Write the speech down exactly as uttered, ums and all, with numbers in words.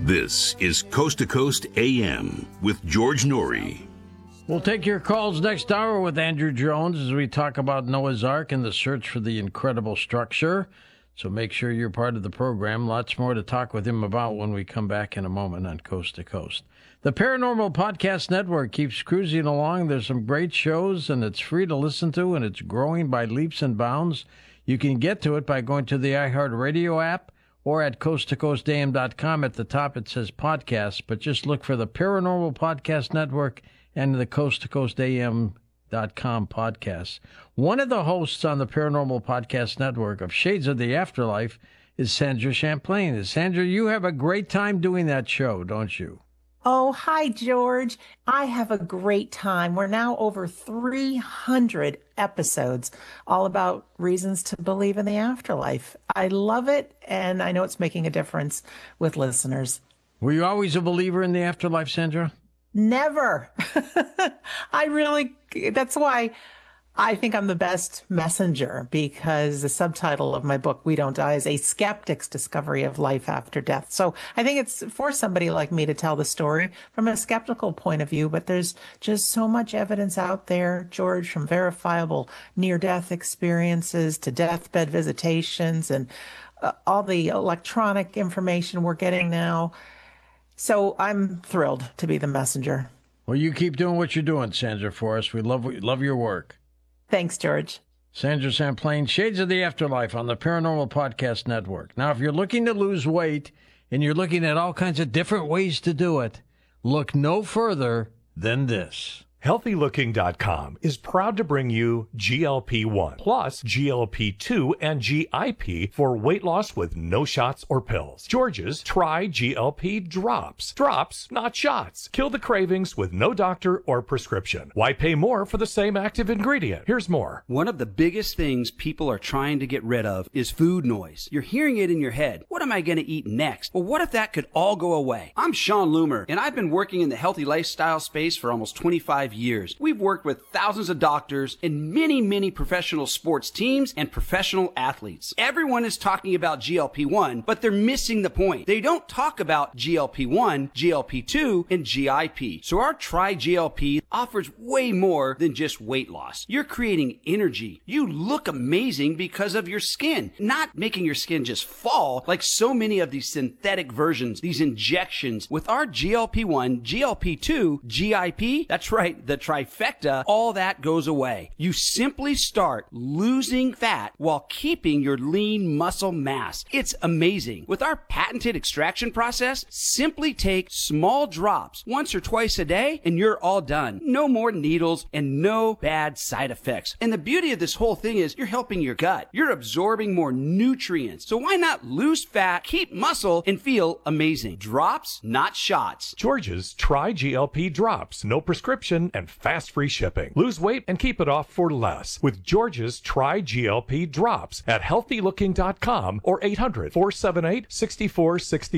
This is Coast to Coast A M with George Noory. We'll take your calls next hour with Andrew Jones as we talk about Noah's Ark and the search for the incredible structure. So make sure you're part of the program. Lots more to talk with him about when we come back in a moment on Coast to Coast. The Paranormal Podcast Network keeps cruising along. There's some great shows, and it's free to listen to, and it's growing by leaps and bounds. You can get to it by going to the iHeartRadio app or at coast to coast a m dot com. At the top, it says podcasts, but just look for the Paranormal Podcast Network and the coast to coast a m dot com podcasts. One of the hosts on the Paranormal Podcast Network of Shades of the Afterlife is Sandra Champlain. Sandra, you have a great time doing that show, don't you? Oh, hi, George. I have a great time. We're now over three hundred episodes, all about reasons to believe in the afterlife. I love it, and I know it's making a difference with listeners. Were you always a believer in the afterlife, Sandra? Never. I really, that's why I think I'm the best messenger, because the subtitle of my book, We Don't Die, is A Skeptic's Discovery of Life After Death. So I think it's for somebody like me to tell the story from a skeptical point of view, but there's just so much evidence out there, George, from verifiable near-death experiences to deathbed visitations and uh, all the electronic information we're getting now. So I'm thrilled to be the messenger. Well, you keep doing what you're doing, Sandra, for us. We love we love your work. Thanks, George. Sandra Champlain, Shades of the Afterlife on the Paranormal Podcast Network. Now, if you're looking to lose weight and you're looking at all kinds of different ways to do it, look no further than this. Healthy Looking dot com is proud to bring you G L P one plus G L P two and G I P for weight loss with no shots or pills. George's Try G L P Drops. Drops, not shots. Kill the cravings with no doctor or prescription. Why pay more for the same active ingredient? Here's more. One of the biggest things people are trying to get rid of is food noise. You're hearing it in your head. What am I going to eat next? Well, what if that could all go away? I'm Sean Loomer, and I've been working in the healthy lifestyle space for almost twenty-five years. We've worked with thousands of doctors and many, many professional sports teams and professional athletes. Everyone is talking about G L P one, but they're missing the point. They don't talk about G L P one, G L P two, and G I P. So our Try G L P offers way more than just weight loss. You're creating energy. You look amazing because of your skin, not making your skin just fall like so many of these synthetic versions, these injections. With our G L P one, G L P two, G I P, that's right, the trifecta, all that goes away. You simply start losing fat while keeping your lean muscle mass. It's amazing. With our patented extraction process, simply take small drops once or twice a day and you're all done. No more needles and no bad side effects. And the beauty of this whole thing is you're helping your gut. You're absorbing more nutrients. So why not lose fat, keep muscle, and feel amazing? Drops, not shots. George's Try G L P Drops. No prescription and fast free shipping. Lose weight and keep it off for less with George's Try G L P Drops at healthy looking dot com or eight hundred, four seven eight, six four six